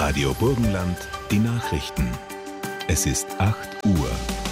Radio Burgenland, die Nachrichten. Es ist 8 Uhr.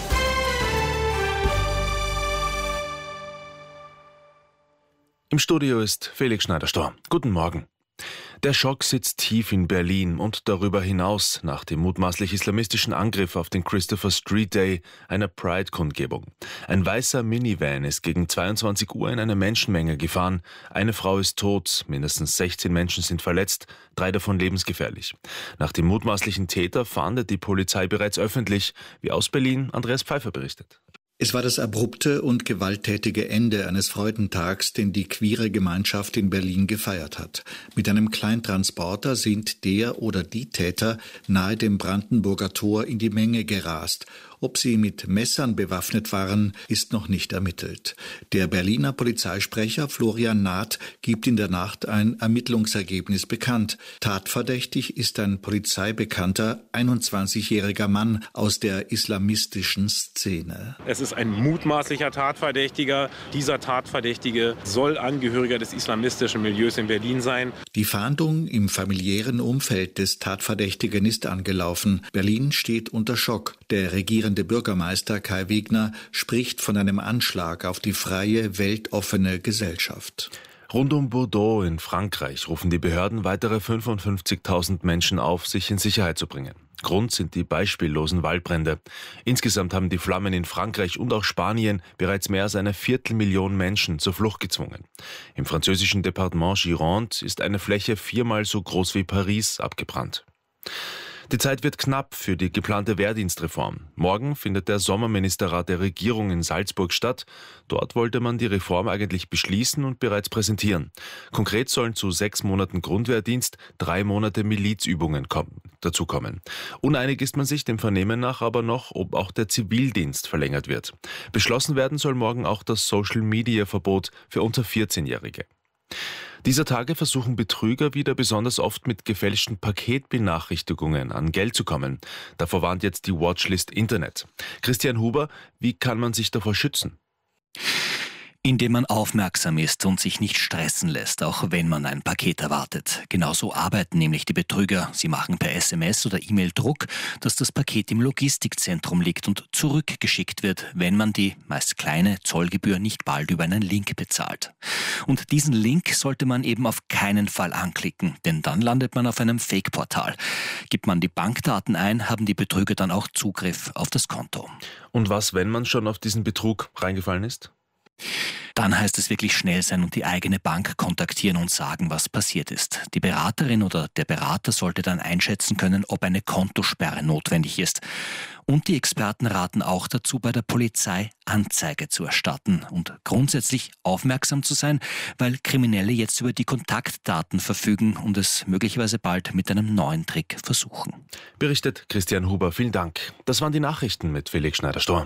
Im Studio ist Felix Schneider-Storr. Guten Morgen. Der Schock sitzt tief in Berlin und darüber hinaus nach dem mutmaßlich islamistischen Angriff auf den Christopher Street Day, einer Pride-Kundgebung. Ein weißer Minivan ist gegen 22 Uhr in eine Menschenmenge gefahren. Eine Frau ist tot, mindestens 16 Menschen sind verletzt, 3 davon lebensgefährlich. Nach dem mutmaßlichen Täter fahndet die Polizei bereits öffentlich, wie aus Berlin Andreas Pfeiffer berichtet. Es war das abrupte und gewalttätige Ende eines Freudentags, den die queere Gemeinschaft in Berlin gefeiert hat. Mit einem Kleintransporter sind der oder die Täter nahe dem Brandenburger Tor in die Menge gerast. Ob sie mit Messern bewaffnet waren, ist noch nicht ermittelt. Der Berliner Polizeisprecher Florian Naht gibt in der Nacht ein Ermittlungsergebnis bekannt. Tatverdächtig ist ein polizeibekannter 21-jähriger Mann aus der islamistischen Szene. Es ist ein mutmaßlicher Tatverdächtiger. Dieser Tatverdächtige soll Angehöriger des islamistischen Milieus in Berlin sein. Die Fahndung im familiären Umfeld des Tatverdächtigen ist angelaufen. Berlin steht unter Schock. Der regierende Bürgermeister Kai Wegner spricht von einem Anschlag auf die freie, weltoffene Gesellschaft. Rund um Bordeaux in Frankreich rufen die Behörden weitere 55.000 Menschen auf, sich in Sicherheit zu bringen. Grund sind die beispiellosen Waldbrände. Insgesamt haben die Flammen in Frankreich und auch Spanien bereits mehr als 250.000 Menschen zur Flucht gezwungen. Im französischen Departement Gironde ist eine Fläche 4-mal so groß wie Paris abgebrannt. Die Zeit wird knapp für die geplante Wehrdienstreform. Morgen findet der Sommerministerrat der Regierung in Salzburg statt. Dort wollte man die Reform eigentlich beschließen und bereits präsentieren. Konkret sollen zu 6 Monaten Grundwehrdienst 3 Monate Milizübungen dazukommen. Uneinig ist man sich dem Vernehmen nach aber noch, ob auch der Zivildienst verlängert wird. Beschlossen werden soll morgen auch das Social-Media-Verbot für unter 14-Jährige. Dieser Tage versuchen Betrüger wieder besonders oft mit gefälschten Paketbenachrichtigungen an Geld zu kommen. Davor warnt jetzt die Watchlist Internet. Christian Huber, wie kann man sich davor schützen? Indem man aufmerksam ist und sich nicht stressen lässt, auch wenn man ein Paket erwartet. Genauso arbeiten nämlich die Betrüger. Sie machen per SMS oder E-Mail Druck, dass das Paket im Logistikzentrum liegt und zurückgeschickt wird, wenn man die meist kleine Zollgebühr nicht bald über einen Link bezahlt. Und diesen Link sollte man eben auf keinen Fall anklicken, denn dann landet man auf einem Fake-Portal. Gibt man die Bankdaten ein, haben die Betrüger dann auch Zugriff auf das Konto. Und was, wenn man schon auf diesen Betrug reingefallen ist? Dann heißt es wirklich schnell sein und die eigene Bank kontaktieren und sagen, was passiert ist. Die Beraterin oder der Berater sollte dann einschätzen können, ob eine Kontosperre notwendig ist. Und die Experten raten auch dazu, bei der Polizei Anzeige zu erstatten und grundsätzlich aufmerksam zu sein, weil Kriminelle jetzt über die Kontaktdaten verfügen und es möglicherweise bald mit einem neuen Trick versuchen. Berichtet Christian Huber, vielen Dank. Das waren die Nachrichten mit Felix Schneider-Storr.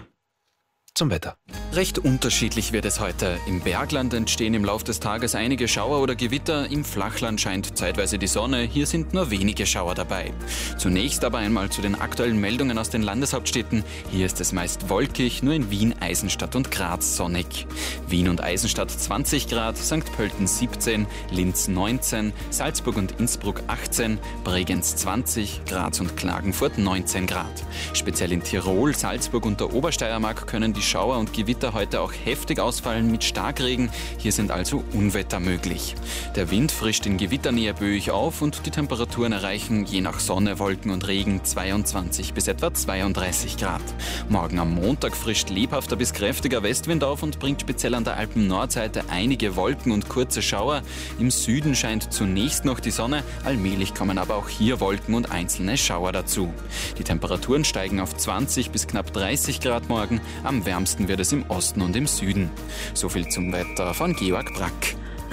Zum Wetter. Recht unterschiedlich wird es heute. Im Bergland entstehen im Lauf des Tages einige Schauer oder Gewitter. Im Flachland scheint zeitweise die Sonne. Hier sind nur wenige Schauer dabei. Zunächst aber einmal zu den aktuellen Meldungen aus den Landeshauptstädten. Hier ist es meist wolkig, nur in Wien, Eisenstadt und Graz sonnig. Wien und Eisenstadt 20 Grad, St. Pölten 17, Linz 19, Salzburg und Innsbruck 18, Bregenz 20, Graz und Klagenfurt 19 Grad. Speziell in Tirol, Salzburg und der Obersteiermark können die Schauer und Gewitter heute auch heftig ausfallen mit Starkregen. Hier sind also Unwetter möglich. Der Wind frischt in Gewitternähe böig auf und die Temperaturen erreichen je nach Sonne, Wolken und Regen 22 bis etwa 32 Grad. Morgen am Montag frischt lebhafter bis kräftiger Westwind auf und bringt speziell an der Alpen-Nordseite einige Wolken und kurze Schauer. Im Süden scheint zunächst noch die Sonne, allmählich kommen aber auch hier Wolken und einzelne Schauer dazu. Die Temperaturen steigen auf 20 bis knapp 30 Grad morgen. Am wärmsten wird es im Osten und im Süden. So viel zum Wetter von Georg Brack.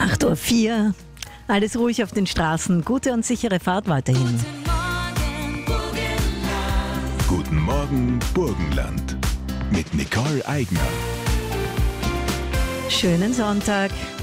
8:04 Uhr. Alles ruhig auf den Straßen. Gute und sichere Fahrt weiterhin. Guten Morgen, Burgenland. Mit Nicole Eigner. Schönen Sonntag.